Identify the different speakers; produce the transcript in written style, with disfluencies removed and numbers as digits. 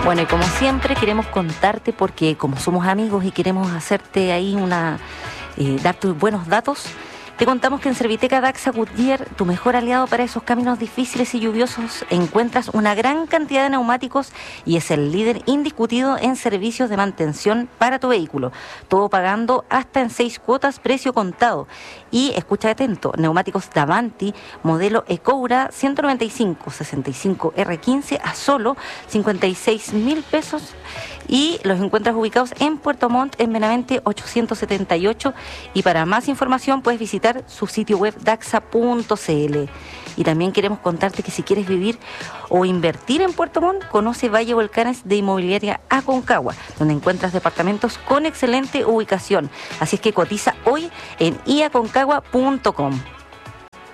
Speaker 1: Bueno, y como siempre queremos contarte, porque como somos amigos y queremos hacerte ahí darte buenos datos, te contamos que en Serviteca Daxa Goodyear, tu mejor aliado para esos caminos difíciles y lluviosos, encuentras una gran cantidad de neumáticos y es el líder indiscutido en servicios de mantención para tu vehículo. Todo pagando hasta en 6 cuotas, precio contado. Y escucha atento, neumáticos Davanti, modelo Ecoura 195 65 R15 a solo 56.000 pesos. Y los encuentras ubicados en Puerto Montt, en Benavente 878. Y para más información puedes visitar su sitio web daxa.cl. Y también queremos contarte que si quieres vivir o invertir en Puerto Montt, conoce Valle Volcanes de Inmobiliaria Aconcagua, donde encuentras departamentos con excelente ubicación. Así es que cotiza hoy en iaconcagua.com.